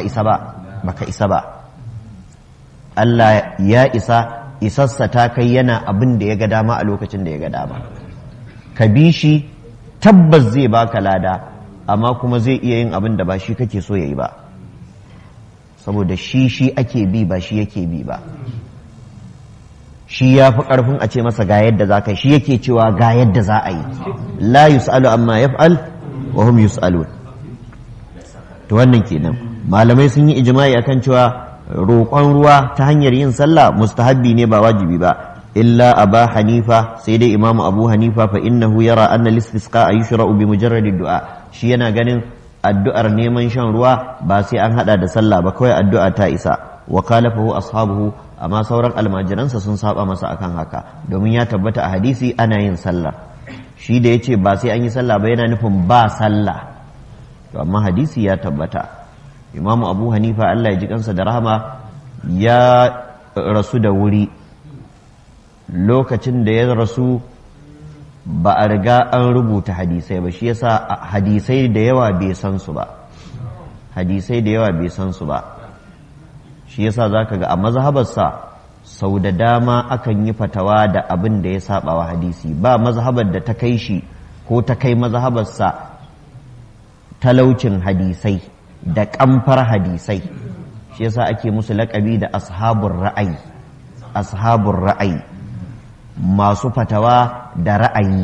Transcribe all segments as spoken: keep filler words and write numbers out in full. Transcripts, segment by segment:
baka isa ba baka isa ba Allah ya isa isassa ta kai yana abin da ya ga dama a lokacin da ya ga dama ka bi shi tabbas zai baka lada amma kuma zai iya yin abin da ba shi kake so yayi ba saboda shi shi ake bi ba shi yake bi ba shi ya fi ƙarfin a ce masa ga yadda za ka yi shi yake cewa ga yadda za a yi la yus'alu amma yaf'al wa hum yus'alun to wannan kenan malamai sun yi ijma'i akan cewa roƙon ruwa ta hanyar yin sallah mustahabbi ne ba wajibi ba illa aba hanifa sai dai imamu abu hanifa fa innahu yara anna al-istisqa yushra'u bi mujarradi du'a shi yana ganin addu'ar neman shan ruwa ba sai an hada da sallah ba kawai addu'a ta isa wa kalafahu ashabuhu amma sauran almajiransa sun saba masa akan haka domin ya tabbata a hadisi ana yin sallah shi da yace ba sai an yi sallah ba yana nufin ba sallah to amma hadisi ya tabbata imamu abu hanifa Allah ya ji kansa da rahama ya rasu da wuri lokacin da ya rasu ba a riga an rubuta hadisai ba shi yasa hadisai da yawa bai san su ba hadisai da yawa bai san su ba shi yasa zaka ga a mazhabarsa sau da dama akan yi fatawa da abin da ya saba wa hadisi ba mazhabar da ta kai shi ko ta kai mazhabarsa talaucin hadisai da kamfar hadisai shi yasa ake musu laƙabi da ashabur ra'ayi ashabur ra'ayi masu fatawa da ra'ayi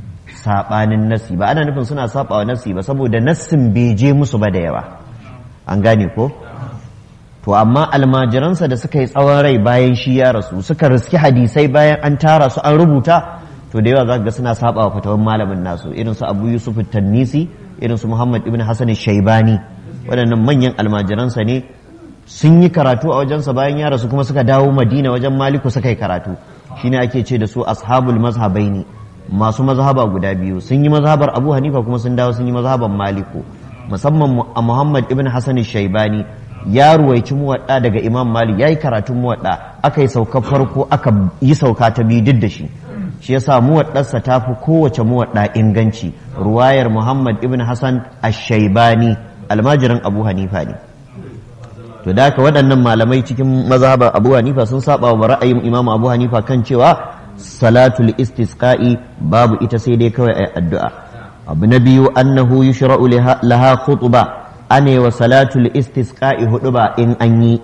sabanin nasi ba ana nufin suna saba wa nasi ba saboda nassin bai je musu ba da yawa an gane ko to amma almajiransa da suka yi tsawon rai bayan shi ya rasu suka riski hadisai bayan an tara su an rubuta to da yawa za ga suna saba wa fatawan malamin nasu irin su Abu Yusuf at-Tannisi irin su Muhammad ibn Hassan al-Shaybani waɗannan manyan almajiransa ne sun yi karatu a wajensa bayan ya rasu kuma suka dawo Madina wajen Maliku suka yi karatu shine ake ce da su ashabul mazhabaini masu mazhaba guda biyu sun yi mazhabar Abu Hanifa kuma sun dawo sun yi mazhaban Maliku musamman Muhammad ibn Hassan al-Shaybani ya ruwaici muwadda daga Imam Malik yayi karatun muwadda aka yi sauka farko aka yi sauka ta biyu duk da shi shi yasa muwaddarsa ta fi kowace muwadda inganci ruwayar Muhammad ibn Hassan al-Shaybani almajirin Abu Hanifa ne to da haka waɗannan malamai cikin mazhabar Abu Hanifa sun saba wa ra'ayin Imam Abu Hanifa kan cewa salatul istisqa'i babu ita sai dai kawai ayi addu'a abu na biyu annahu yushra'u laha khutba ane wa salatul istisqa'i huduba in an yi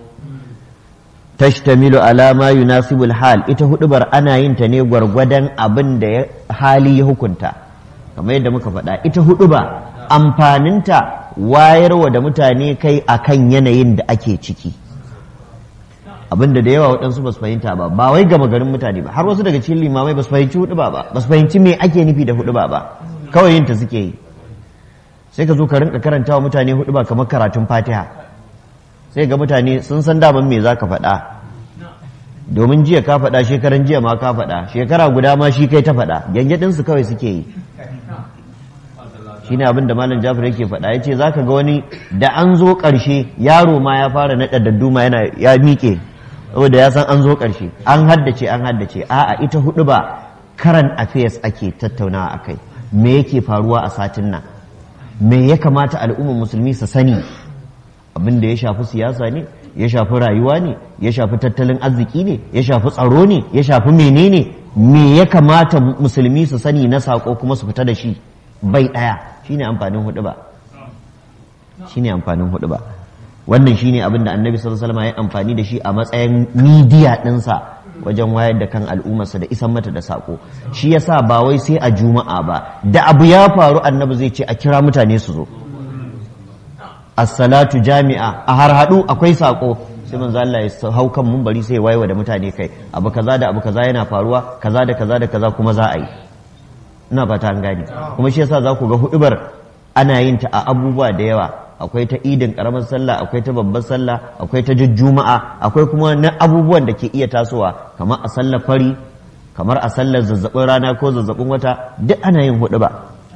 tashtamilu ala ma yunasibul hal ita hudubar ana yin ta ne gwargwadon abin da hali ya hukunta kamar yadda muka faɗa ita huduba amfaninta wayarwa da mutane kai akan yanayin da ake ciki abinda da yawa waɗansu ba su fahimta ba ba wai gama garin mutane ba har wasu daga cikin limamai ba su fahimci huduba ba ba su fahimci me ake nufi da huduba ba kawai yin ta suke yi sai ka zo ka rinka karanta wa mutane huduba kamar karatun fatiha sai ga mutane sun san daman me za ka faɗa domin jiya ka faɗa shekaran jiya ma ka faɗa shekara guda ma shi kai ta faɗa gyangyaɗinsu kawai suke yi shine abin da malam Jafar yake faɗa yace zaka ga wani da an zo ƙarshe yaro ma ya fara naɗa dadduma yana ya miƙe saboda ya san an zo ƙarshe an haddace an haddace a'a ita hudu ba current affairs ake tattaunawa akai me yake faruwa a satin nan me ya kamata al'ummar musulmi su sani abin da ya shafi siyasa ne ya shafi rayuwa ne ya shafi tattalin arziki ne ya shafi tsaro ne ya shafi menene me ya kamata musulmi su sani na sako kuma su fita da shi bai ɗaya shine amfanin hudu ba shine amfanin hudu ba wannan shine abin da annabi sallallahu alaihi wasallam ya amfani da shi a matsayin midiya ɗinsa wajen wayar da kan al'ummarsa da isan mata da sako shi yasa ba wai sai a juma'a ba da abu ya faru annabi zai ce a kira mutane su zo as-salatu jami'a a har hadu akwai sako sai manzo Allah ya hau kan munbari sai ya wayewa da mutane kai abu kaza da abu kaza yana faruwa kaza da kaza da kaza kuma za a yi ina fata an gane kuma shi yasa za ku ga hudubar ana yin ta a abubuwa da yawa akwai ta idin karamar sallah akwai ta babbar sallah akwai ta jujjuma'a akwai kuma na abubuwan da ke iya tasowa kamar a sallar fari kamar a sallar zazzabin rana ko zazzabin wata duk ana yin huduba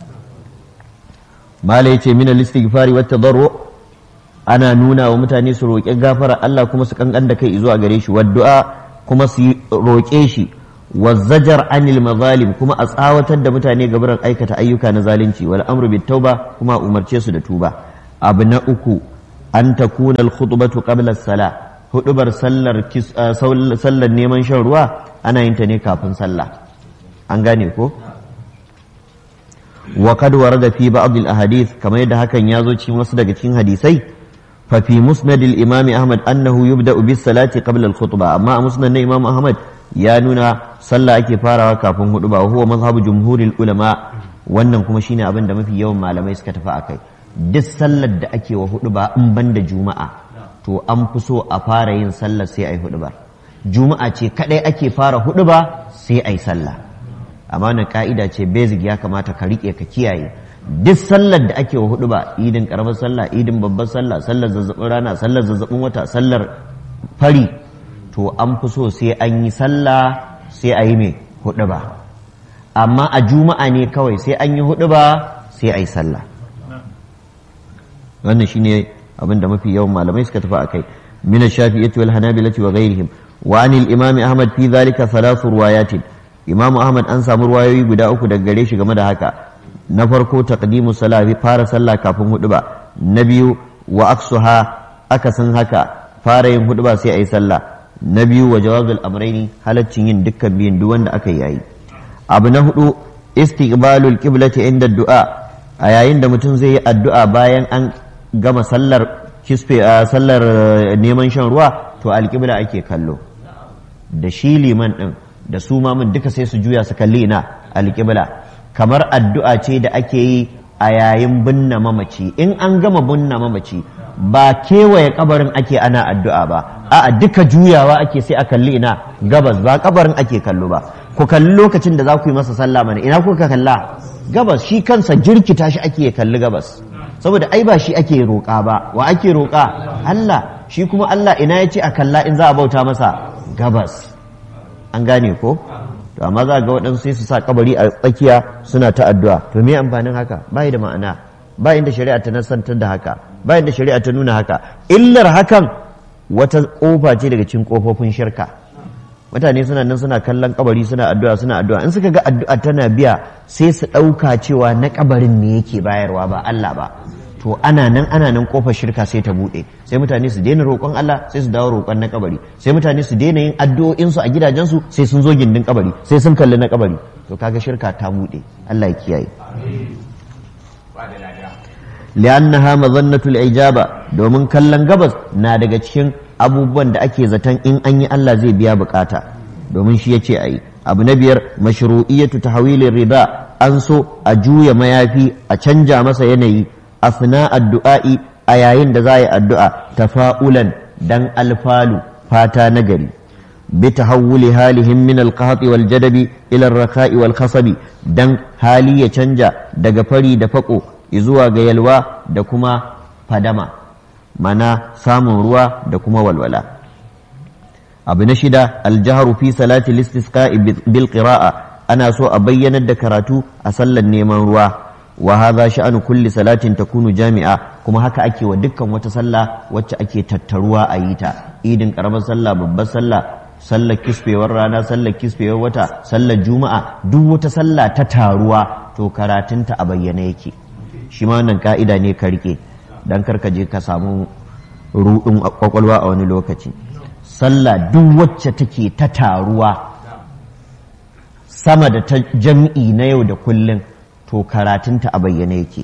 mala yace min al-istighfari wat tadarru ana nuna wa mutane su roƙi gafara Allah kuma su kankan da kai zuwa gare shi waddu'a kuma su roƙe shi wazzajar anil mazalim kuma a tsawatar da mutane gabaran aikata ayyuka na zalunci wal amru bit tauba kuma umarce su da tuba abu na uku an takuna al-khutbatu qabla as-salah hudubar sallar sallar neman shan ruwa ana yin ta ne kafin sallah an gane ko wa qad warada fi ba'd al-ahadith kamar yadda hakan ya zo cikin wasu daga cikin hadisai fa fi musnad al-imam ahmad annahu yubda'u bis salati qabla al-khutbah amma a musnad na imam ahmad ya nuna sallah ake farawa kafin huduba huwa mazhabu jumhuril ulama wannan kuma shine abin da mafi yawan malamai suka tafi akai duk sallar da ake wa huduba in banda juma'a to an fi so a fara yin sallar sai ai huduba juma'a ce kadai ake fara huduba sai ai sallah amma wannan ka'ida ce basic ya kamata ka rike ka kiyaye duk sallar da ake wa huduba idin karamar sallah idin babbar sallah sallar zazzabin rana sallar zazzabin wata sallar fari to an fi so sai an yi sallah sai a yi mai huduba amma a juma'a ne kawai sai an yi huduba sai a yi sallah wannan shine abin da mafi yawan malamai suka tafi akai min ash-shafi'iyyati wal hanabilati wa ghayrihim wa anil imam ahmad fi dhalika thalath riwayatin imam ahmad an samu ruwayoyi guda uku daga gare shi game da haka na farko taqdimu salati fara sallah kafin huduba na biyu wa aksuha akasin haka fara yin huduba sai ayi sallah na biyu wa jawazul amrayni halaccin yin dukkan biyun duk wanda aka yi abu na hudu istiqbalul qiblati inda du'a a yayin da mutum zai yi addu'a bayan an gama sallar kisfe sallar neman shan ruwa to alqibla ake kallo da shi liman din da su mamun duka sai su juya su kalli ina alqibla kamar addu'a ce da ake yi a yayin binne mamaci in an gama binne mamaci ba kewaye kabarin ake ana addu'a ba a'a duka juyawa ake sai a kalli ina gabas ba kabarin ake kallo ba ku kalli lokacin da za ku yi masa sallah mana ina kuka kalla gabas shi kansa jirkita shi ake kalli gabas saboda ai ba shi ake roƙa ba wa ake roƙa Allah shi kuma Allah ina ya ce a kalla in za a bauta masa gabas an gane ko to amma za ga waɗansu sai su sa kabari a tsakiya suna ta addu'a to me amfanin haka bai da ma'ana ba inda shari'a ta nasantar da haka ba inda shari'a ta nuna haka illar hakan wata kofa ce daga cikin kofofin shirka mutane suna nan suna kallon kabari suna addu'a suna addu'a in suka ga addu'a tana biya sai su ɗauka cewa na kabarin ne yake bayarwa ba Allah ba to ana nan ana nan kofar shirka sai ta buɗe sai mutane su daina roƙon Allah sai su dawo roƙon na kabari sai mutane su daina yin addu'o'in su a gidajensu sai sun zo gindin kabari sai sun kalli na kabari to kaga shirka ta buɗe Allah ya kiyaye li'annaha mazannatul ijaba domin kallon gabas na daga cikin abubuwan da ake zaton in an yi Allah zai biya bukata domin shi yace ayi abu na biyar mashru'iyatu tahwilir rida an so a juya mayafi a canja masa yanayi asna addu'a'i a yayin da za a yi addu'a tafa'ulan dan alfalu fata nagari bi tahawuli halihim min alqahti wal jadabi ila ar-raka'i wal khasabi dan hali ya canja daga fari da fako zuwa ga yalwa da kuma fadama mana samun ruwa da kuma walwala abu na shida aljaharu fi salati listisqa'i bil qira'a ana so a bayyanar da karatu a sallar neman ruwa wa hadha sha'anu kulli salatin takunu jami'a kuma haka ake wa dukkan wata sallah wacce ake tattaruwa a yi ta idin karamar sallah babbar sallah sallar kisfewar rana sallar kisfewar wata sallar juma'a duk wata sallah ta taruwa to karatunta a bayyane yake shi ma wannan ka'ida ne ka rike dan karka je ka samu rudin kwakwalwa a wani lokaci sallah duk wacce take ta taruwa sama da ta jam'i na yau da kullum to karatunta a bayyane yake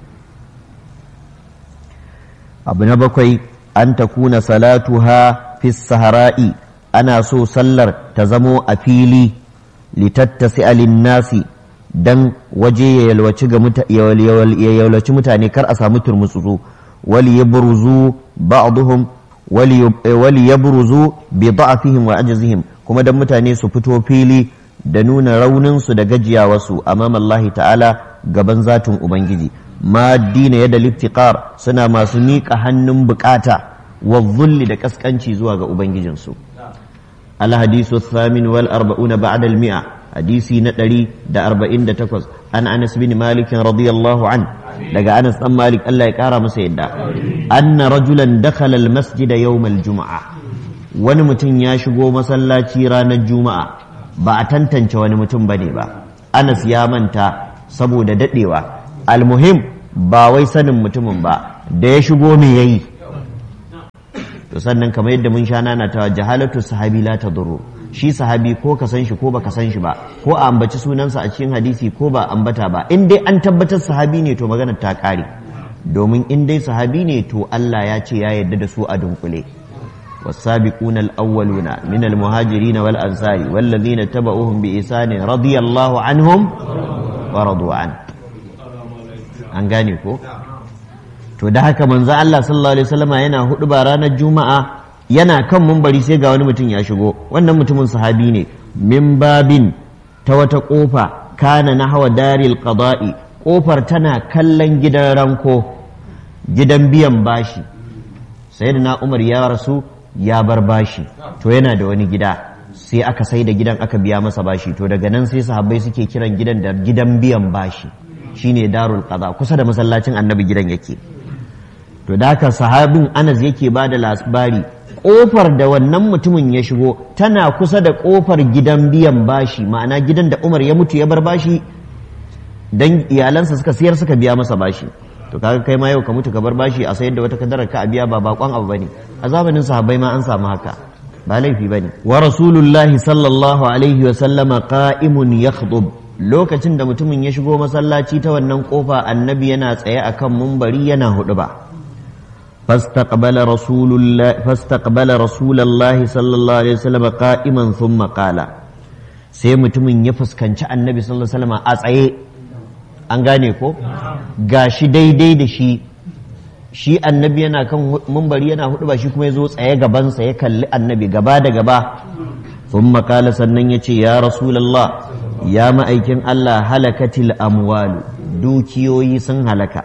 abu na bakwai an takuna salatuha fi sahara'i ana so sallar ta zamo a fili litattasi alin nasi dan waje ya yalwaci ga yalwaci mutane kar a samu turmutsutsu wali yabruzu ba'dhum wali yabruzu bi da'fihim wa ajzihim kuma dan mutane su fito fili da nuna raunin su da gajiyawarsu amama Allah ta'ala gaban zatin ubangiji ma dina yada liftiqar suna masu miƙa hannun bukata wa dhulli da kaskanci zuwa ga ubangijinsu al hadisu thamin wal arba'una ba'da al mi'a hadisi na ɗari da arba'in da takwas an anas bin malik radiyallahu an daga anas dan malik Allah ya kara masa yadda anna rajulan dakhala al masjida yawm al jumu'a wani mutum ya shigo masallaci ranar juma'a ba a tantance wani mutum bane ba anas ya manta saboda dadewa almuhim ba wai sanin mutumin ba da ya shigo me yayi to sannan kamar yadda mun sha nana ta jahalatu sahabi la tadurru, shi sahabi ko ka san shi ko baka san shi ba, ko a ambaci sunansa a cikin hadisi ko ba ambata ba, in dai an tabbatar sahabi ne to maganar ta kare, domin in dai sahabi ne to Allah ya ce ya yarda da su a dunkule. والسابقون الأولون من المهاجرين والأنصار والذين تبعوهم بإحسان رضي الله عنهم ورضوا عنه. an gane ko? To da haka manzo Allah sallallahu alaihi wasallama yana hudu ba ranar juma'a, yana kan mumbari sai ga wani mutum ya shigo, wannan mutumin sahabi ne, min babin ta wata kofa kana nahwa daril qada'i, kofar tana kallon gidan ranko, gidan biyan bashi. Sayyidina Umar ya rasu ya bar bashi, to yana da wani gida, sai aka sai da gidan aka biya masa bashi, to daga nan sai sahabbai suke kiran gidan da gidan biyan bashi, shine darul qada, kusa da masallacin annabi gidan yake. To da haka sahabin Anas yake ba da labari, kofar da wannan mutumin ya shigo tana kusa da kofar gidan biyan bashi, ma'ana gidan da Umar ya mutu ya bar bashi dan iyalansa suka siyar suka biya masa bashi. To kaga kai ma yau ka mutu ka bar bashi a sayar da wata kadarar ka a biya, ba bakon abu bane, a zamanin sahabbai ma an samu haka, ba laifi bane. Wa rasulullahi sallallahu alaihi wa sallama qa'imun yakhdub, lokacin da mutumin ya shigo masallaci ta wannan kofa annabi yana tsaye akan mumbari yana huduba. fastaqbala rasulullahi fastaqbala rasulullahi sallallahu alaihi wa sallama qa'iman thumma qala, sai mutumin ya fuskanci annabi sallallahu alaihi wa sallama a tsaye, an gane ko? Gashi daidai da shi, shi annabi yana kan mumbari yana hudu ba, shi kuma ya zo tsaye gabansa ya kalli annabi gaba da gaba. Sun makala sannan ya ce, ya Rasulallah, ya ma'aikin Allah, halakatil amwalu, dukiyoyi sun halaka,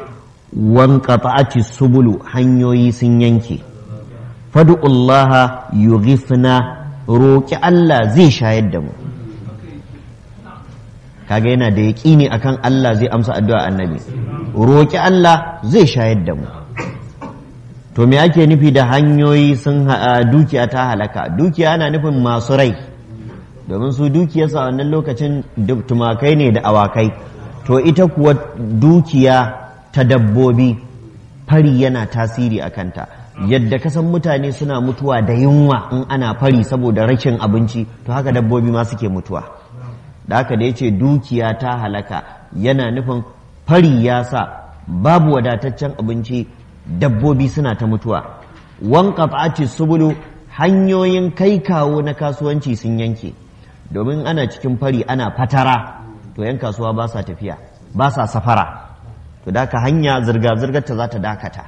wanqata'ati subulu, hanyoyi sun yanke, fadu'ullaha yughithna, roƙi Allah zai shayar da mu. Kaga yana da yaƙini akan Allah zai amsa addu'a annabi, roƙi Allah zai shayar da mu. To me ake nufi da hanyoyi sun dukiya ta halaka? Dukiya ana nufin masu rai, domin su dukiyarsa wannan lokacin tumakai ne da awakai, to ita kuwa dukiya ta dabbobi fari yana tasiri a kanta. Yadda kasan mutane suna mutuwa da yunwa in ana fari saboda rashin abinci, to haka dabbobi ma suke mutuwa. Da haka da ya ce dukiya ta halaka yana nufin fari ya sa babu wadataccen abinci, dabbobi suna ta mutuwa. Wanqata'ati subulu, hanyoyin kai kawo na kasuwanci sun yanke, domin ana cikin fari ana fatara, to yan kasuwa ba sa tafiya, ba sa safara, to da haka hanya zirga-zirgar ta za ta dakata,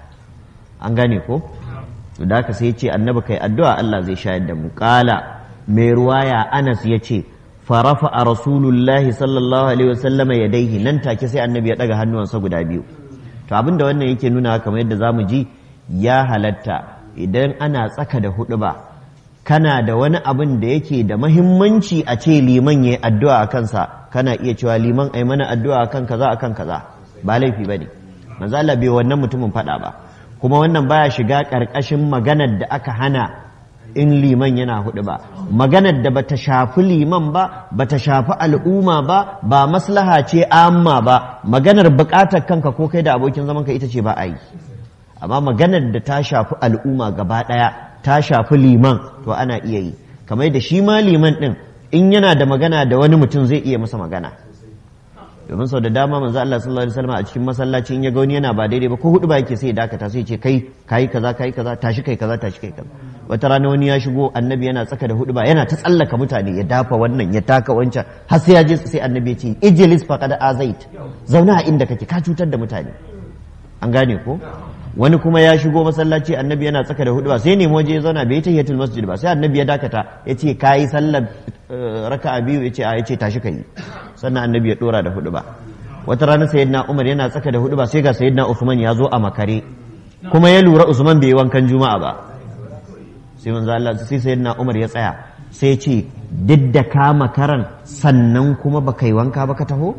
an gane ko? To da haka sai ya ce annabi kai addu'a Allah zai shayar da mu. Kala mai ruwaya Anas ya ce, farafa a rasulullahi sallallahu alaihi wasallam ya daihi, nan take sai annabi ya daga hannuwansa guda biyu. To abinda wannan yake nuna kamar yadda zamu ji, ya halatta idan ana tsaka da huɗuba, kana da wani abin da yake da mahimmanci a ce liman yayi addu'a a kansa, kana iya cewa liman ai mana addu'a akan kaza akan kaza, ba laifi bane. Manzo Allah bai wannan mutumin fada ba, kuma wannan baya shiga karkashin maganar da aka hana in liman yana hudu ba, maganar da bata shafi liman ba, bata shafi al'umma ba, ba maslaha ce amma ba, maganar bukatar kanka ko kai da abokin zaman ka ita ce ba a yi. Amma maganar da ta shafi al'umma gaba daya, ta shafi liman, to ana iya yi. Kamar da shi ma liman din in yana da magana da wani mutum zai iya masa magana, domin sau da dama manzo Allah sallallahu alaihi wasallam a cikin masallaci in ya ga wani yana ba daidai ba ko hudu ba yake sai ya dakata, sai ya ce kai kai kaza kai kaza, tashi kai kaza tashi kai kaza. Wata rana wani ya shigo, annabi yana tsaka da hudu ba, yana ta tsallaka mutane, ya dafa wannan ya taka wancan, har sai ya je sai annabi ya ce ijlis faqad azait, zauna a inda kake, ka cutar da mutane, an gane ko? Wani kuma ya shigo masallaci, annabi yana tsaka da hudu ba, sai nemi waje ya zauna bai tahiyatul masjid ba, sai annabi ya dakata ya ce kayi sallar raka'a biyu, ya ce a, ya ce tashi kai, sannan annabi ya dora da hudu ba. Wata rana sayyidina Umar yana tsaka da hudu ba, sai ga sayyidina Uthman ya zo a makare, kuma ya lura Usman bai yi wankan juma'a ba, sai manzo Allah sai sayyidina Umar ya tsaya, sai ya ce duk da ka makaran sannan kuma baka yi wanka ba ka taho,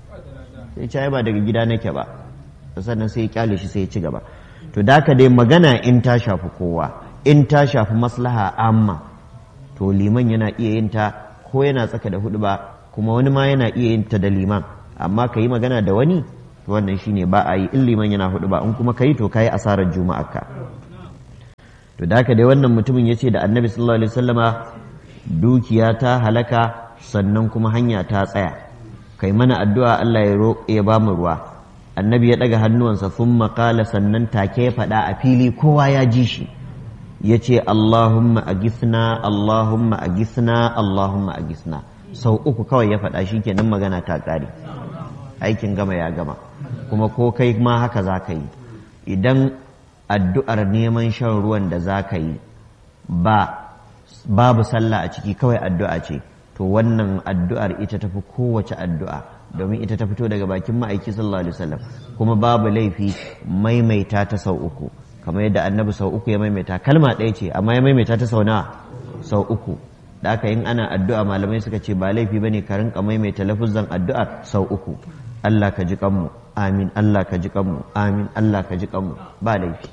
sai ya ce ba daga gida nake ba, sannan sai ya kyale shi sai ya ci gaba. To da ka dai magana in ta shafi kowa, in ta shafi maslaha amma, to liman yana iya yin ta ko yana tsaka da hudu ba, kuma wani ma yana iya yin ta da liman, amma ka yi magana da wani, to wannan shine ba a yi in liman yana hudu ba, in kuma ka yi to ka yi asarar juma'arka. to da haka dai wannan mutumin yace da annabi sallallahu alaihi wasallama dukiya ta halaka sannan kuma hanya ta tsaya kai mana addu'a Allah ya roƙe ya ba mu ruwa annabi ya daga hannuwansa thumma qala sannan take ya faɗa a fili kowa ya ji shi yace Allahumma aghithna Allahumma aghithna Allahumma aghithna sau uku kawai ya faɗa shi kenan magana ta ƙare aikin gama ya gama kuma ko kai ma haka za ka yi idan addu'ar neman shan ruwan da za ka yi ba babu sallah a ciki kawai addu'a ce to wannan addu'ar ita tafi kowace addu'a domin ita ta fito daga bakin ma'aiki sallallahu alaihi wasallam kuma babu laifi maimaita ta sau uku kamar yadda annabi sau uku ya maimaita kalma ɗaya ce amma ya maimaita ta sau nawa sau uku da aka yin ana addu'a malamai suka ce ba laifi bane ka rinka maimaita lafuzan addu'ar sau uku Allah ka ji kanmu amin Allah ka ji kanmu amin Allah ka ji kanmu ba laifi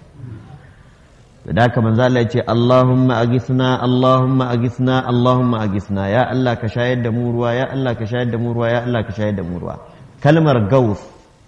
da haka manzo Allah ya ce Allahumma aghithna Allahumma aghithna Allahumma aghithna ya Allah ka shayar da mu ruwa ya Allah ka shayar da mu ruwa ya Allah ka shayar da mu ruwa kalmar gaus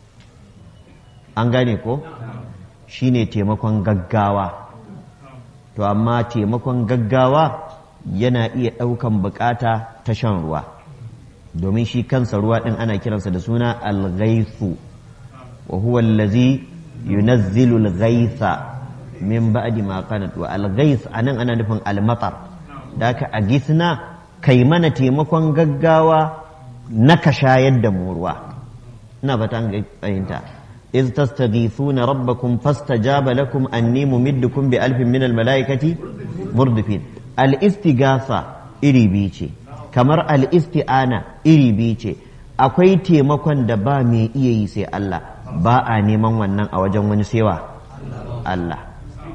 an gane ko shine taimakon gaggawa to amma taimakon gaggawa yana iya ɗaukan bukata ta shan ruwa domin shi kansa ruwa ɗin ana kiransa da suna al-ghaythu wa huwa allazi yunazzilu al-ghaytha min ba'di ma qanat wa al-ghayth anan ana nufin al-matar da ka agisna kai mana taimakon gaggawa na ka shayar da mu ruwa ina fata an fahimta iz tastaghithuna rabbakum fastajaba lakum anni mumiddukum bi alfin min al-malaikati murdifin al-istighatha iri biyu ce kamar al-isti'ana iri biyu ce akwai taimakon da ba mai iya yi sai Allah ba a neman wannan a wajen wani sewa Allah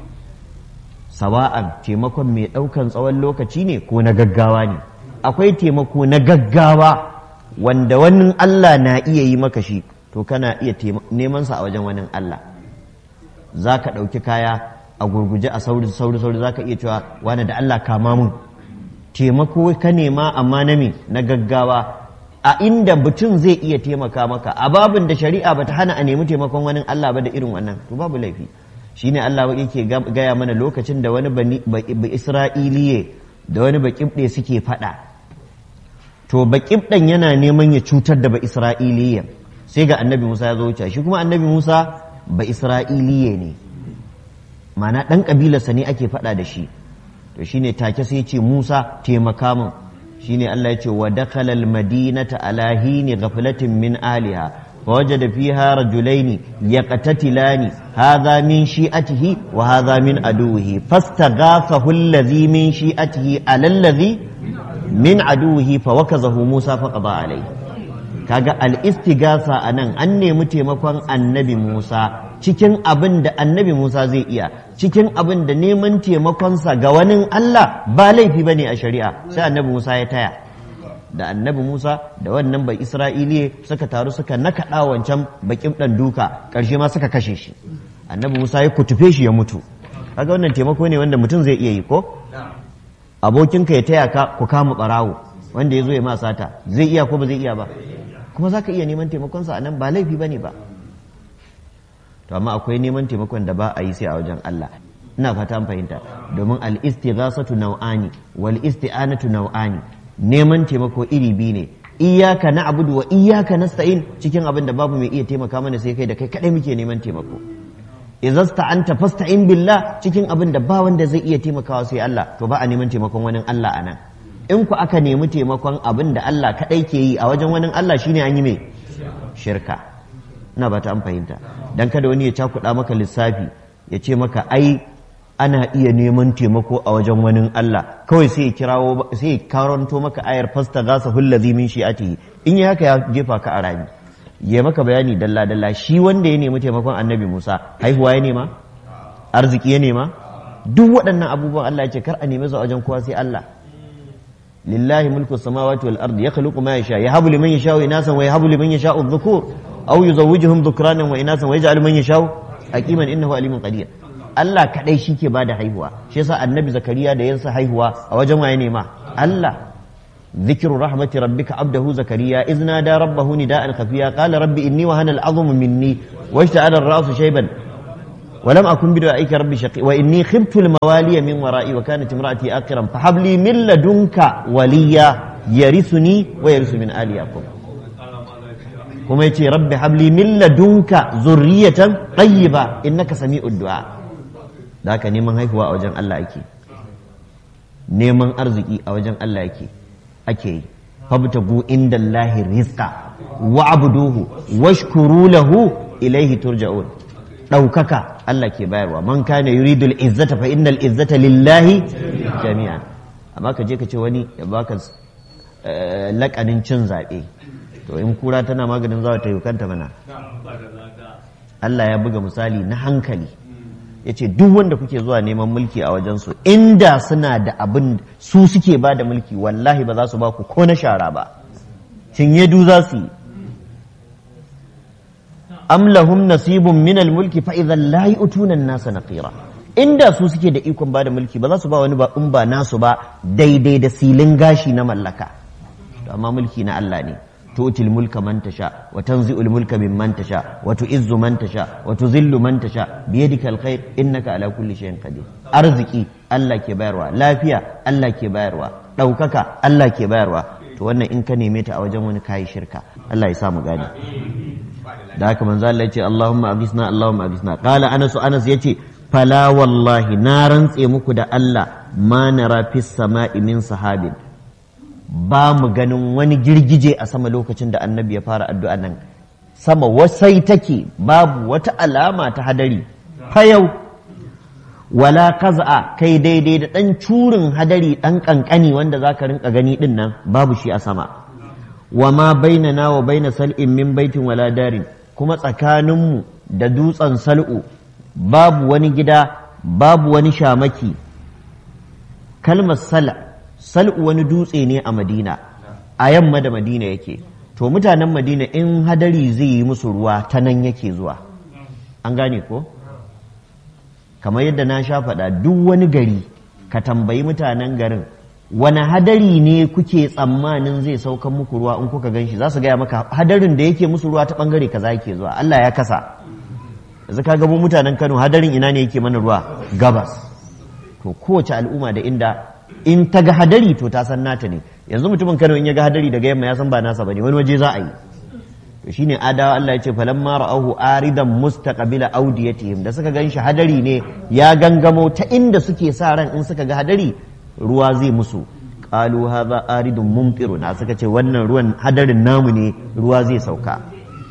sawa'an taimakon mai ɗaukan tsawon lokaci ne ko na gaggawa ne akwai taimako na gaggawa wanda wani Allah na iya yi maka shi to kana iya neman sa a wajen wani Allah za ka ɗauki kaya a gurguje a sauri sauri sauri za ka iya cewa wani da Allah kama mun taimako ka nema amma na me na gaggawa a inda mutum zai iya taimaka maka a babin da shari'a bata hana a nemi taimakon wani Allah ba da irin wannan to babu laifi shine Allah yake gaya mana lokacin da wani ba Isra'iliye da wani baƙibɗe suke faɗa to baƙibɗen yana neman ya cutar da ba Isra'iliye sai ga annabi Musa ya zo wuce shi kuma annabi Musa ba Isra'iliye ne ma'ana ɗan ƙabilarsa ne ake faɗa da shi to shine take sai ce Musa taimaka min shine Allah ya ce wa dakhala al-madinata ala hini ghaflatin min aliha فوجد فيها رجلين يقتتلان هذا من شيئته وهذا من عدوه فاستغاثه الذي من شيئته على الذي من عدوه فوكزه موسى فقضى عليه kaga al-istighatha anan an nemi taimakon annabi Musa cikin abin da annabi Musa zai iya cikin abin da neman taimakonsa ga wani Allah ba laifi bane a shari'a sai annabi Musa ya taya da annabi Musa da wannan bai Isra'iliye suka taru suka nakaɗa wancan bakin ɗan duka ƙarshe ma suka kashe shi annabi Musa ya kutufe shi ya mutu kaga wannan taimako ne wanda mutum zai iya yi ko abokinka ya taya ka ku kama ɓarawo wanda ya zo ya ma sata zai iya ko ba zai iya ba kuma za ka iya neman taimakonsa a nan ba laifi ba ne ba to amma akwai neman taimakon da ba a yi sai a wajen Allah ina fata an fahimta domin al-istighasatu naw'ani wal isti'anatu naw'ani neman taimako iri biyu ne iyyaka na'budu wa iyyaka nasta'in cikin abin da babu mai iya taimaka mana sai kai da kai kadai muke neman taimako idza sta'anta fasta'in billah cikin abin da ba wanda zai iya taimakawa sai Allah to ba a neman taimakon wani Allah anan in ku aka nemi taimakon abin da Allah kadai ke yi a wajen wani Allah shine an yi mai shirka ina ba ta an fahimta dan kada wani ya cakuɗa maka lissafi ya ce maka ai ana iya neman taimako a wajen wani Allah kawai sai ya kirawo sai ya karanto maka ayar fasta gasa hullazi min shi'atihi in ya haka ya jefa ka a rami ya maka bayani dalla dalla shi wanda ya nemi taimakon annabi Musa haihuwa ya nema arziki ya nema duk waɗannan abubuwan Allah ya ce kar a nemi su a wajen kowa sai Allah lillahi mulku samawati wal ardi yakhluqu ma yasha yahabu liman yasha'u inasan wa yahabu liman yasha'u dhukur aw yuzawwijuhum dhukranan wa inasan wa yaj'alu man yasha'u aqiman innahu alimun qadir Allah kadai shi ke bada haihuwa shi yasa annabi zakariya da yansa haihuwa a wajen waye nema Allah ذكر رحمة ربك عبده زكريا إذ نادى ربه نداء خفيا قال رب إني وهن العظم مني واشتعل الرأس شيبا ولم أكن بدعائك ربي شقي وإني خبت الموالي من ورائي وكانت امرأتي آقرا فهب لي من لدنك وليا يرثني ويرث من آل يعقوب كما يتي ربي هب لي من لدنك ذرية طيبة إنك سميع الدعاء ذاك نيمان هيفوا أو جن الله يكي نيمان أرزقي أو جن الله يكي أكي فابتغوا عند الله الرزق واعبدوه واشكروا له إليه ترجعون ɗaukaka Allah ke bayarwa man kana yuridul izzata fa innal izzata lillahi jami'an amma ka je ka ce wani ya baka lakanin cin zaɓe to in kura tana maganin zawa ta yi kanta mana Allah ya buga misali na hankali ya ce duk wanda kuke zuwa neman mulki a wajensu inda suna da abin su suke ba da mulki wallahi ba za su ba ku ko na shara ba cinye du za su yi am lahum nasibun min al-mulki fa idhan la yu'tuna an-nasa naqira inda su suke da ikon bada mulki ba za su ba wani ba in ba nasu ba daidai da silin gashi na mallaka to amma mulki na Allah ne tu'til mulka man tasha wa tanzi'ul mulka mimman tasha wa tu'izzu man tasha wa tuzillu man tasha bi yadika al-khair innaka ala kulli shay'in qadir arziki Allah ke bayarwa lafiya Allah ke bayarwa daukaka Allah ke bayarwa to wannan in ka neme ta a wajen wani kai shirka Allah ya sa mu gane da haka manzo Allah ya ce Allahumma aghithna Allahumma aghithna qala Anas Anas yace fala wallahi na rantse muku da Allah ma nara fis sama'i min sahabin ba mu ganin wani girgije a sama lokacin da annabi ya fara addu'a nan sama wasai take babu wata alama ta hadari fayau wala qaza'a kai daidai da dan curin hadari dan kankani wanda zaka rinka gani din nan babu shi a sama wa ma bainana wa baina sal'in min baitin wala darin kuma tsakaninmu da dutsen sal'u babu wani gida babu wani shamaki kalmar sal' sal'u wani dutse ne a madina a yamma da madina yake to mutanen madina in hadari zai yi musu ruwa ta nan yake zuwa an gane ko kamar yadda na sha faɗa duk wani gari ka tambayi mutanen garin wani hadari ne kuke tsammanin zai saukan muku ruwa in kuka gan shi za su gaya maka hadarin da yake musu ruwa ta bangare kaza yake zuwa Allah ya kasa yanzu ka gabo mutanen Kano hadarin ina ne yake mana ruwa gabas to kowace al'umma da inda in ta ga hadari to ta san nata ne yanzu mutumin Kano in ya ga hadari daga yamma ya san ba nasa bane wani waje za a yi to shine adawa Allah ya ce falamma ra'ahu aridan mustaqbila awdiyatihim da suka gan shi hadari ne ya gangamo ta inda suke sa ran in suka ga hadari ruwa zai musu qalu hadha aridun mumtiruna suka ce wannan ruwan hadarin namu ne ruwa zai sauka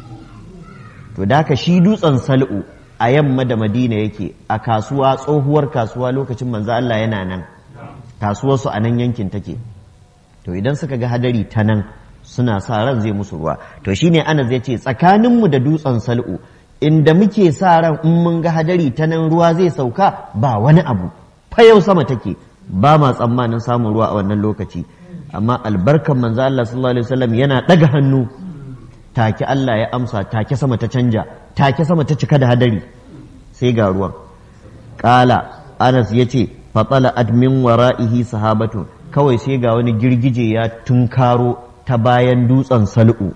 to da ka shi dutsen sal'u a yamma da madina yake a kasuwa tsohuwar kasuwa lokacin manzo Allah yana nan kasuwar su a nan yankin take to idan suka ga hadari ta nan suna sa ran zai musu ruwa to shine Anas zai ce tsakanin mu da dutsen sal'u inda muke sa ran in mun ga hadari ta nan ruwa zai sauka ba wani abu fa yau sama take ba ma tsammanin samun ruwa a wannan lokaci amma albarkan manzo Allah sallallahu alaihi wasallam yana daga hannu take Allah ya amsa take sama ta canja take sama ta cika da hadari sai ga ruwan qala Anas yace fa tala'at min wara'ihi sahabatu kawai sai ga wani girgije ya tunkaro ta bayan dutsen sal'u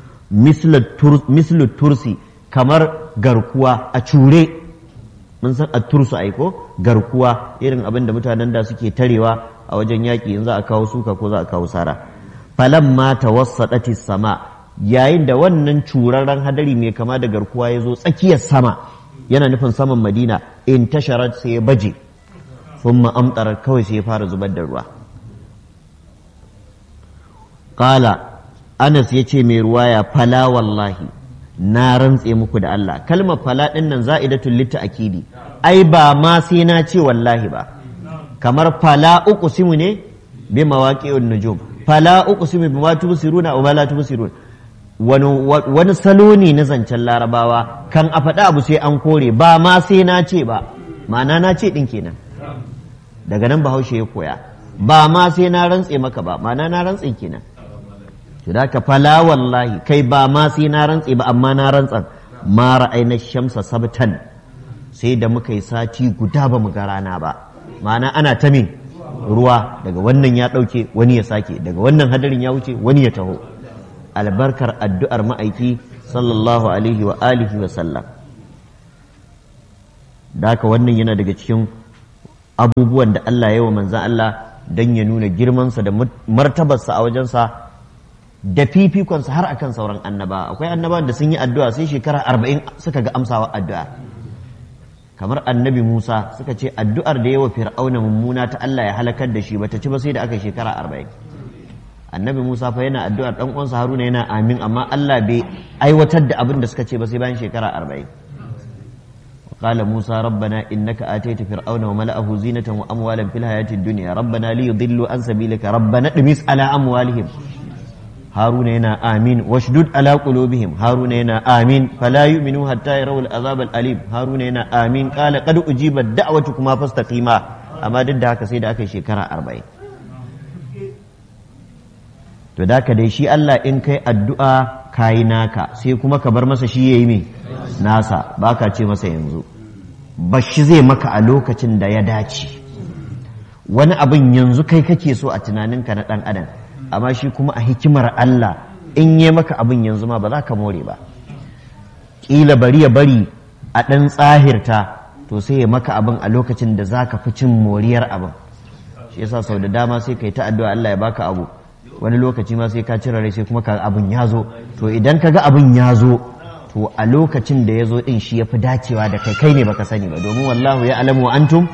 mislu tursi kamar garkuwa a cure mun san attursu aiko garkuwa irin abin da mutanen da suke tarewa a wajen yaƙi in za a kawo suka ko za a kawo sara falamma tawassatatis sama yayin da wannan curarren hadari mai kama da garkuwa ya zo tsakiyar sama yana nufin saman Madina in tasharat sai ya baje thumma amtarat kawai sai ya fara zubar da ruwa qala Anas yace mai ruwaya fala wallahi na rantse muku da Allah kalmar fala din nan za'idatul litta'kidi ai ba ma sai na ce wallahi ba kamar fala uqsimu ne bi mawaqi'un nujum fala uqsimu bima tubsiruna wa la tubsirun wani wani salo ne na zancen larabawa kan a faɗa abu sai an kore ba ma sai na ce ba ma'ana na ce din kenan daga nan bahaushe ya koya ba ma sai na rantse maka ba ma'ana na rantse kenan da ka fala wallahi kai ba ma sai na rantse ba amma na rantsan ma ra'ayna shamsa sabtan sai da muka yi sati guda ba mu ga rana ba ma'ana ana ta min ruwa daga wannan ya ɗauke wani ya sake daga wannan hadarin ya wuce wani ya taho albarkar addu'ar ma'aiki sallallahu alaihi wa alihi wa sallam da haka wannan yana daga cikin abubuwan da Allah ya yi wa manzan Allah don ya nuna girmansa da martabarsa a wajensa da fifikonsa har akan sauran annaba. Akwai annabawan da sun yi addu'a sai shekara arba'in suka ga amsawa addu'a, kamar annabi Musa suka ce addu'ar da yawa fir'auna mummuna ta Allah ya halakar da shi bata ci ba sai da aka shekara arba'in. Annabi Musa fa yana addu'ar dan uwansa Haruna yana amin, amma Allah bai aiwatar da abin da suka ce ba sai bayan shekara arba'in. قال موسى ربنا إنك آتيت فرعون وملأه زينة وأموالا في الحياة الدنيا ربنا ليضلوا عن سبيلك ربنا اطمس على أموالهم هارون هنا آمين واشدد على قلوبهم هارون هنا آمين فلا يؤمنوا حتى يروا العذاب الأليم هارون هنا آمين قال قد أجيبت دعوتكما فاستقيما أما ضد haka sai da aka shekara arba'in. To da ka dai shi Allah in kai addu'a kayi naka sai kuma ka bar masa shi yayi me nasa, baka ce masa yanzu bashi zai maka a lokacin da ya dace. Wani abin yanzu kai kake so a tunaninka na ɗan adam, amma shi kuma a hikimar Allah in yi maka abin yanzu ma ba za ka more ba, ƙila bari ya bari a ɗan tsahirta to sai ya maka abin a lokacin da za ka fi cin moriyar abin. Shi yasa sau da dama sai ka yi ta addu'a Allah ya baka abu, wani lokaci ma sai ka cire rai sai kuma ka abin ya zo. To idan ka ga abin ya zo to a lokacin da ya zo ɗin shi ya fi dacewa da kai, kai ne baka sani ba, domin wallahu ya alamu wa antum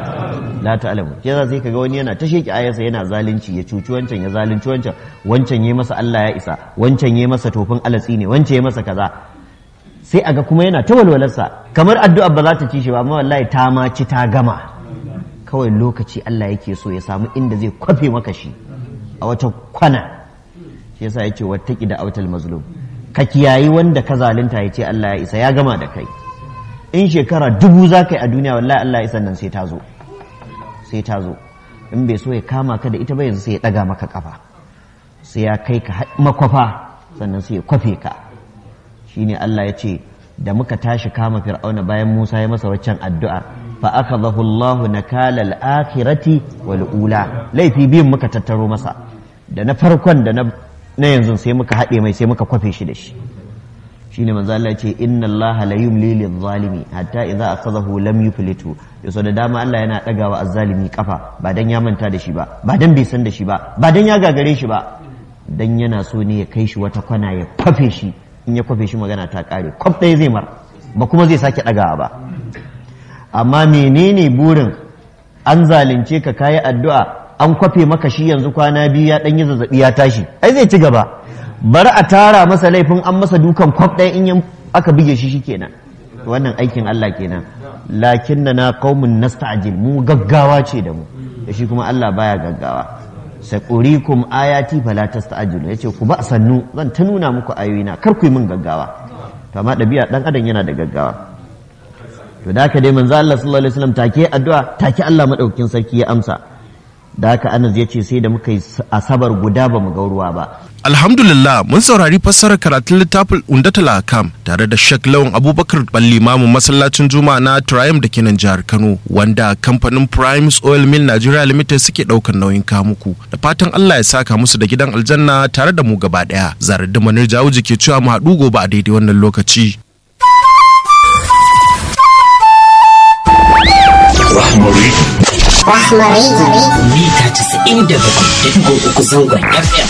la ta'lamu. Ke za sai kaga wani yana ta sheki ayarsa yana zalunci, ya cuci wancan ya zalunci wancan, wancan yayi masa Allah ya isa, wancan yayi masa tofin alatsi ne, wancan yayi masa kaza, sai aga kuma yana ta walwalarsa kamar addu'a ba za ta ci shi ba, amma wallahi ta ma ci ta gama. Kawai lokaci Allah yake so ya samu inda zai kwafe maka shi a wata kwana. Shi yasa yace wattaqi da autal mazlum, ka kiyayi wanda ka zalunta ya ce Allah ya isa, ya gama da kai. In shekara dubu za ka yi a duniya wallahi Allah ya isa nan sai ta zo, sai ta zo. In bai so ya kama ka da ita ba yanzu sai ya ɗaga maka ƙafa, sai ya kai ka makwafa sannan sai ya kwafe ka. Shine Allah ya ce da muka tashi kama fir'auna bayan Musa ya masa waccan addu'ar, fa akhadhahu Allahu nakala al-akhirati wal ula. Laifi biyun muka tattaro masa, da na farkon da na na yanzu sai muka haɗe mai sai muka kwafe shi da shi. Shine manzo Allah ya ce inna Allah la yumli lil zalimi hatta idza akhadhahu lam yuflitu. Yaso da dama Allah yana dagawa azzalimi kafa ba dan ya manta da shi ba, ba dan bai san da shi ba, ba dan ya gagare shi ba, dan yana so ne ya kai shi wata kwana ya kwafe shi. In ya kwafe shi magana ta kare, kwaf ɗaya zai mar ba kuma zai sake dagawa ba. Amma menene burin an zalunce ka kayi addu'a an kwafe maka shi yanzu kwana biyu ya ɗan yi zazzaɓi ya tashi, ai zai ci gaba. Bari a tara masa laifin an masa dukan kwaf ɗaya in aka buge shi shi kenan. Wannan aikin Allah kenan. Lakin na qaumun nasta'jil, mu gaggawa ce da mu, da shi kuma Allah baya gaggawa. Saqurikum ayati fala tasta'jilu, yace ku ba sannu zan ta nuna muku ayoyina kar ku yi min gaggawa. To amma ɗabi'a ɗan adam yana da gaggawa. To da haka dai manzo Allah sallallahu alaihi wasallam take addu'a take Allah madaukakin sarki ya amsa. Da haka Anas ya ce sai da muka yi asabar guda ba mu ga ruwa ba. Alhamdulillah mun saurari fassarar karatun littafin Undatul Ahkam tare da Sheikh Lawan Abubakar Ballimamu masallacin Juma'a na Triumph da kenan jihar Kano, wanda kamfanin Primes Oil Mill Nigeria Limited suke daukar nauyin kamuku. Da fatan Allah ya saka musu da gidan aljanna tare da mu gaba daya. Zaradin Manir Jawuji ke cewa mu haɗu gobe a daidai wannan lokaci. Rahmari Rahmari mita casa'in da bakwai da digo uku zangon F M.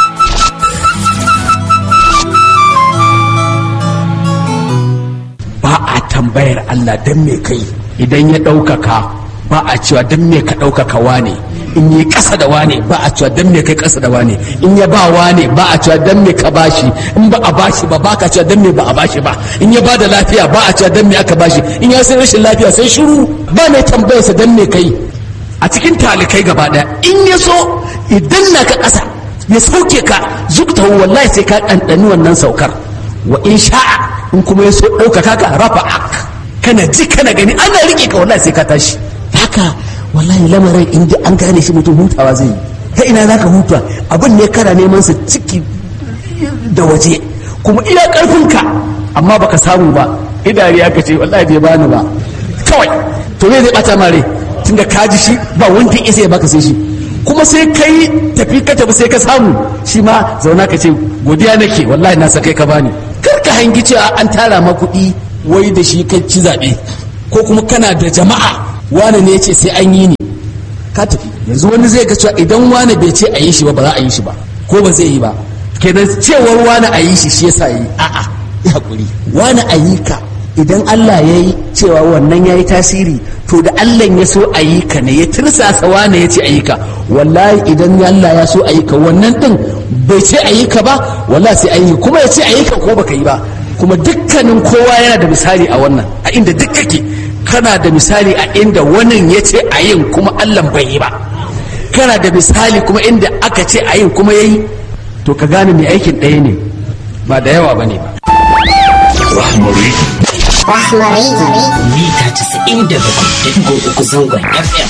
Ba a tambayar Allah don me kai idan ya ɗaukaka, ba a cewa don me ka ɗaukaka wane, in yi ƙasa da wane ba a cewa don me kai ƙasa da wane, in ya ba wane ba a cewa don me ka bashi, in ba a bashi ba ba ka cewa don me ba a bashi ba, in ya ba da lafiya ba a cewa don me aka bashi, in ya sai rashin lafiya sai shiru, ba mai tambayarsa don me kai. A cikin talikai gaba ɗaya in ya so idan na ka ƙasa ya sauke ka zuktahu wallahi sai ka ɗanɗani wannan saukar, wa in sha'a in kuma ya so ɗaukaka ka rafa'ak, kana ji kana gani ana riƙe ka wallahi sai ka tashi. Haka wallahi lamarin in an gane shi mutum hutawa zai yi. Ta ina za ka huta abin ne kana neman sa ciki da waje kuma ina ƙarfinka amma baka samu ba, idari aka ce wallahi bai bani ba kawai, to me zai ɓata mare tunda ka ji shi ba wanda ya sai ya baka sai shi, kuma sai kai tafi ka tafi sai ka samu shi ma zauna ka ce godiya nake wallahi na sa kai ka bani. Kar ka hangi cewa an tara ma kuɗi wai da shi kai ci zaɓe ko ko kuma kana da jama'a wane ne ya ce sai an yi ne ka tafi. Yanzu wani zai ga cewa idan wane bai ce a yi shi ba ba za a yi shi ba ko ba zai yi ba, kenan cewar wane a yi shi shi yasa yi. A'a ya hakuri, wane a yi ka idan Allah ya yi cewa wannan ya yi tasiri, to da Allah ya so a yi ka ne ya tirsasa wane ya ce a yi ka, wallahi idan Allah ya so a yi ka wannan din bai ce a yi ka ba wallahi sai an yi, kuma ya ce a yi ka ko baka yi ba. Kuma dukkanin kowa yana da misali a wannan, a inda duk kake kana da misali a inda wannan ya ce a yin kuma Allah bai yi ba, kana da misali kuma inda aka ce a yin kuma ya yi. To ka gane mai aikin ɗaya ne ba da yawa ba ne ba. Rahmari Rahmari mita casa'in da bakwai da digo uku zangon F M.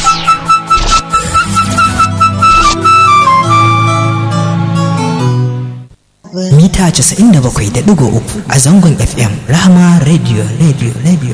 Mita casa'in da bakwai da digo uku a zangon F M. Rahama Radio Radio Radio.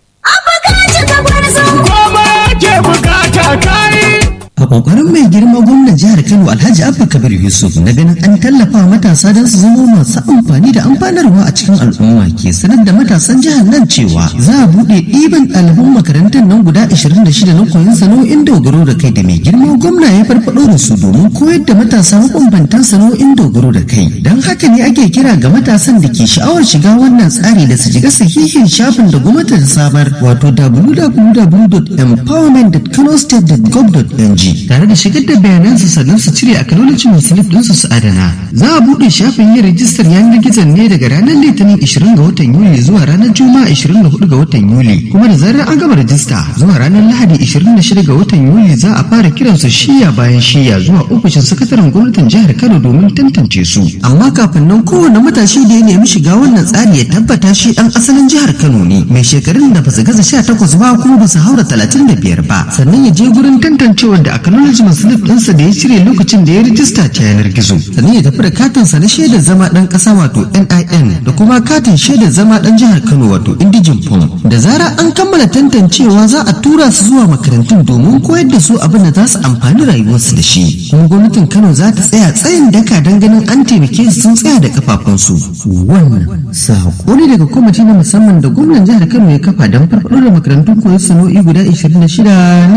A kokarin mai girma gwamnan jihar Kano Alhaji Abba Kabir Yusuf na ganin an tallafa matasa don su zama masu amfani da amfanarwa a cikin al'umma ke sanar da matasan jihar nan cewa za a buɗe ɗiban ɗaliban makarantar nan guda ashirin da shida na koyon sana'o'in dogaro da kai da mai girma gwamna ya farfaɗo da su domin koyar da matasa mabambantan sana'o'in dogaro da kai. Don haka ne ake kira ga matasan da ke sha'awar shiga wannan tsari da su shiga sahihin shafin da gwamnati ta samar wato w w w dot empowerment dot kano state dot gov dot n g tare da shigar da bayanansu sannan su cire acknowledgement slip ɗinsu su adana. Za a buɗe shafin yin rijistar yanar gizon ne daga ranar litinin ishirin ga watan Yuli zuwa ranar Juma'a ishirin da hudu ga watan Yuli, kuma da zarar an gama rajista zuwa ranar Lahadi ishirin da shida ga watan Yuli za a fara kiransu shiya bayan shiya zuwa ofishin sakataren gwamnatin jihar Kano domin tantance su. Amma kafin nan kowane matashi da ya nemi shiga wannan tsari ya tabbata shi ɗan asalin jihar Kano ne, mai shekarun da ba su gaza sha takwas ba kuma ba su haura talatin da biyar ba, sannan ya je gurin tantancewar da acknowledgement slip ɗinsa da ya cire lokacin da ya rijista ta yanar gizo, sannan ya tafi da katinsa na shaidar zama ɗan ƙasa wato N I N da kuma katin shaidar zama ɗan jihar Kano wato Indijin Form. Da zarar an kammala tantancewa za a tura su zuwa makarantun domin koyar da su abin da za su amfani rayuwarsu da shi, kuma gwamnatin Kano za ta tsaya tsayin daka don ganin an taimake su sun tsaya da kafafunsu. Wannan saƙo ne daga kwamiti na musamman da gwamnan jihar Kano ya kafa don farfaɗo da makarantun koyon sana'o'i guda ashirin da shida